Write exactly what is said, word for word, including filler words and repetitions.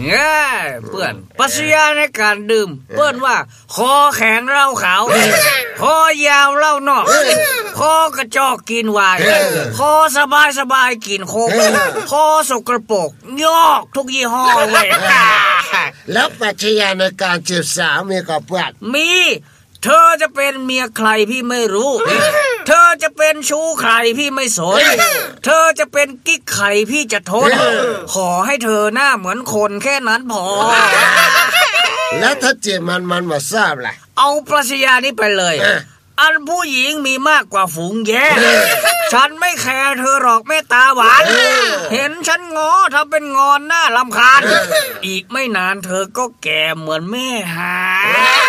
เงี้ยเพื่อนปรัชญาในการดื่มเพื่อนว่าคอแข็งเหล้าขาวคอยาวเหล้านอกคอกระจอกกินไวน์คอสบายสบายกินโคกคอสกปรกยอกทุกยี่ห้อเลยแล้วปรัชญาในการจีบสาวมีกับเพื่อนมีเธอจะเป็นเมียใครพี่ไม่รู้เธอจะเป็นชู้ใครพี่ไม่สนเธอจะเป็นกิ๊กใครพี่จะทนขอให้เธอหน้าเหมือนคนแค่นั้นพอแล้วถ้าจีบมันมันมาทราบล่ะเอาปรัชญานี้ไปเลยอันผู้หญิงมีมากกว่าฝูงแย่ฉันไม่แคร์เธอหรอกแม่ตาหวานเห็นฉันงอทำเป็นงอนหน้ารำคาญอีกไม่นานเธอก็แก่เหมือนแม่หา